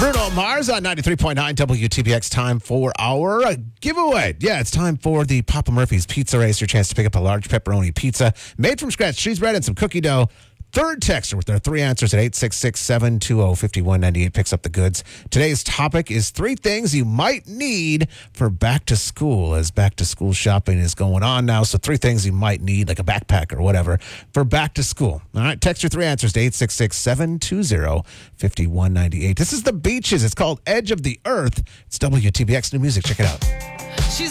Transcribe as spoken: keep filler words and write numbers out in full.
Bruno Mars on ninety-three point nine W T B X. Time for our uh, giveaway. Yeah, it's time for the Papa Murphy's Pizza Race. Your chance to pick up a large pepperoni pizza made from scratch, cheese bread, and some cookie dough. Third texter with their three answers at eight six six, seven two zero, five one nine eight picks up the goods. Today's topic is three things you might need for back to school, as back to school shopping is going on now. So three things you might need, like a backpack or whatever, for back to school. All right, text your three answers to eight six six, seven two zero, five one nine eight. This is the Beaches. It's called Edge of the Earth. It's W T B X New Music. Check it out. She's